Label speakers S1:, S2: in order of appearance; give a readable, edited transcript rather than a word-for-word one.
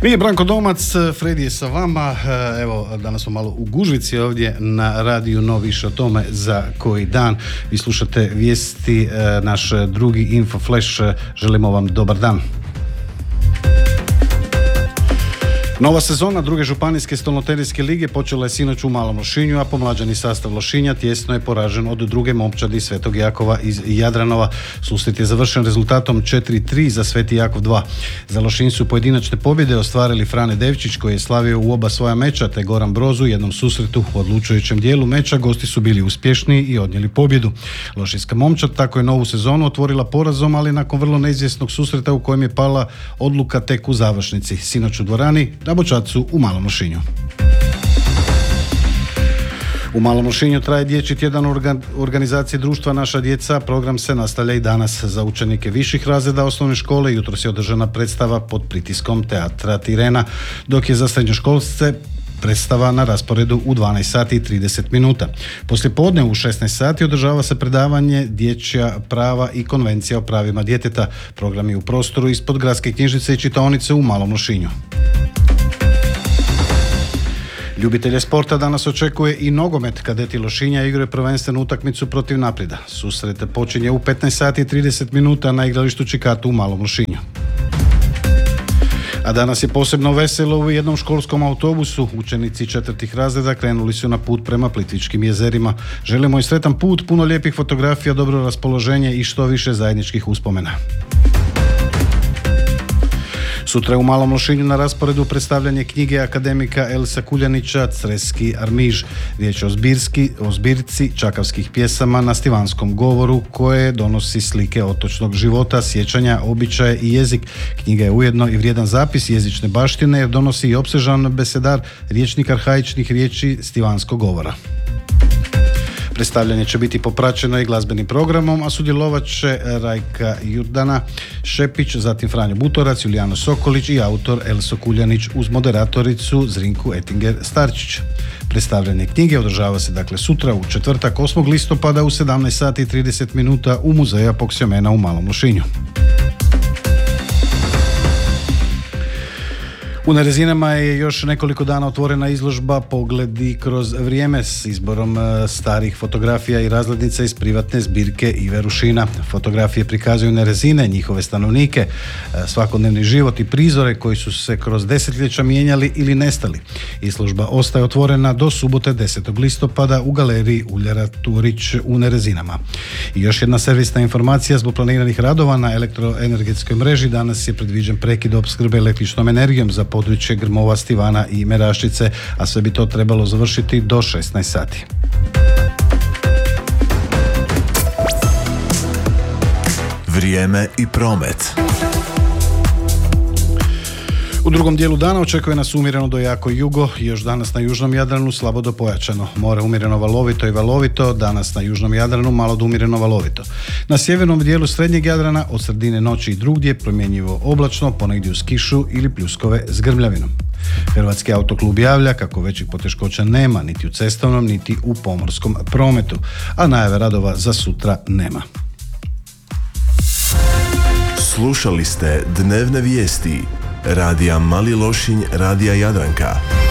S1: Nije Branko Domac, Fredi je sa vama. Evo, danas smo malo u gužvici ovdje na radiju, no više o tome za koji dan. Vi slušate vijesti, naš drugi Info Flash. Želimo vam dobar dan. Nova sezona druge županijske stolnoterijske lige počela je sinoć u Malom Lošinju, a pomlađeni sastav Lošinja tjesno je poražen od druge momčadi Svetog Jakova iz Jadranova. Susret je završen rezultatom 4-3 za Sveti Jakov 2. Za Lošinj su pojedinačne pobjede ostvarili Frane Devčić koji je slavio u oba svoja meča, te Goran Broz u jednom susretu. U odlučujućem dijelu meča gosti su bili uspješniji i odnijeli pobjedu. Lošinjska momčad tako je novu sezonu otvorila porazom, ali nakon vrlo neizvjesnog susreta u kojem je pala odluka tek u završnici. Sinoć u dvorani na Bočacu u Malom Lošinju. U Malom Lošinju traje dječji tjedan organizacije društva Naša djeca. Program se nastavlja i danas za učenike viših razreda osnovne škole. Jutros je održana predstava pod pritiskom teatra Tirena, dok je za srednjoškolce predstava na rasporedu u 12 sati i 30 minuta. Poslije podne u 16 sati održava se predavanje Dječja prava i konvencija o pravima djeteta. Program je u prostoru ispod gradske knjižnice i čitaonice u Malom Lošinju. Ljubitelje sporta danas očekuje i nogomet. Kadeti Lošinja igraju prvenstvenu utakmicu protiv Naprida. Susret počinje u 15 sati i 30 minuta na igralištu Čikatu u Malom Lošinju. A danas je posebno veselo u jednom školskom autobusu. Učenici 4. razreda krenuli su na put prema Plitvičkim jezerima. Želimo i sretan put, puno lijepih fotografija, dobro raspoloženje i što više zajedničkih uspomena. Sutra je u Malom Lošinju na rasporedu predstavljanje knjige akademika Elisa Kuljanića Creski armiž. Riječ je o zbirci čakavskih pjesama na stivanskom govoru koje donosi slike otočnog života, sjećanja, običaje i jezik. Knjiga je ujedno i vrijedan zapis jezične baštine jer donosi i opsežan besedar, rječnik arhaičnih riječi stivanskog govora. Predstavljanje će biti popraćeno i glazbenim programom, a sudjelovat će Rajka Jurdana Šepić, zatim Franjo Butorac, Julijano Sokolić i autor Elso Kuljanić uz moderatoricu Zrinku Etinger-Starčić. Predstavljanje knjige održava se dakle sutra u četvrtak 8. listopada u 17 sati i 30 minuta u muzeju Apoksiomena u Malom Lošinju. U Nerezinama je još nekoliko dana otvorena izložba Pogledi kroz vrijeme s izborom starih fotografija i razglednica iz privatne zbirke Ive Rušina. Fotografije prikazuju Nerezine, njihove stanovnike, svakodnevni život i prizore koji su se kroz desetljeća mijenjali ili nestali. Izložba ostaje otvorena do subote 10. listopada u galeriji Uljara Turić u Nerezinama. I još jedna servisna informacija, zbog planiranih radova na elektroenergetskoj mreži danas je predviđen prekid opskrbe električnom energijom za područje Grmova, Stivana i Meraščice, a sve bi to trebalo završiti do 16 sati.
S2: Vrijeme i promet.
S1: U drugom dijelu dana očekuje nas umjereno do jako jugo, još danas na južnom Jadranu slabo do pojačano. More umjereno valovito i valovito, danas na južnom Jadranu malo do umjereno valovito. Na sjevernom dijelu srednjeg Jadrana od sredine noći i drugdje promjenjivo oblačno, ponegdje uz kišu ili pljuskove s grmljavinom. Hrvatski autoklub javlja kako većih poteškoća nema niti u cestovnom niti u pomorskom prometu, a najave radova za sutra nema.
S2: Slušali ste dnevne vijesti Radija Mali Lošinj, Radija Jadranka.